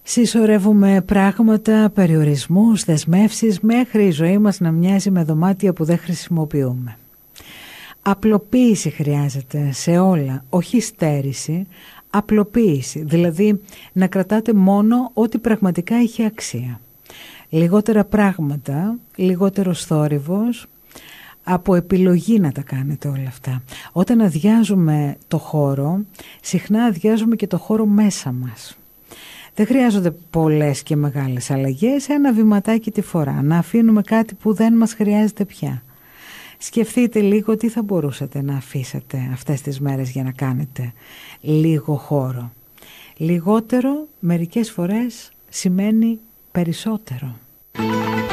Συσσωρεύουμε πράγματα, περιορισμούς, δεσμεύσεις μέχρι η ζωή μας να μοιάζει με δωμάτια που δεν χρησιμοποιούμε. Απλοποίηση χρειάζεται σε όλα, όχι στέρηση, απλοποίηση, δηλαδή να κρατάτε μόνο ό,τι πραγματικά έχει αξία. Λιγότερα πράγματα, λιγότερος θόρυβος, από επιλογή να τα κάνετε όλα αυτά. Όταν αδειάζουμε το χώρο, συχνά αδειάζουμε και το χώρο μέσα μας. Δεν χρειάζονται πολλές και μεγάλες αλλαγές, ένα βηματάκι τη φορά, να αφήνουμε κάτι που δεν μας χρειάζεται πια. Σκεφτείτε λίγο τι θα μπορούσατε να αφήσετε αυτές τις μέρες για να κάνετε λίγο χώρο. Λιγότερο μερικές φορές σημαίνει περισσότερο.